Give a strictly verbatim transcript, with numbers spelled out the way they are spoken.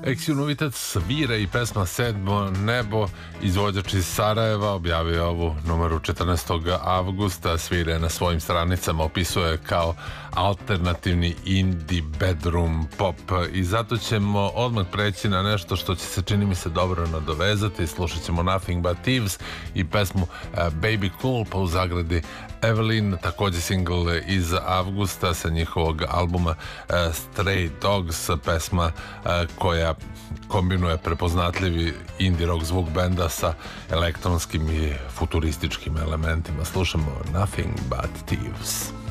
Ex Novitet svira i pesma Sedmo nebo, izvođač iz Sarajeva, objavio ovu numeru četrnaestog avgusta, svira na svojim stranicama, opisuje kao alternativni indie bedroom pop i zato ćemo odmah preći na nešto što će se, čini mi se, dobro nadovezati. Slušat ćemo Nothing But Thieves i pesmu uh, Baby Cool, pa u zagradi Evelyn, takođe single iz avgusta sa njihovog albuma uh, Stray Dogs, pesma uh, koja kombinuje prepoznatljivi indie rock zvuk benda sa elektronskim i futurističkim elementima. Slušamo Nothing But Thieves.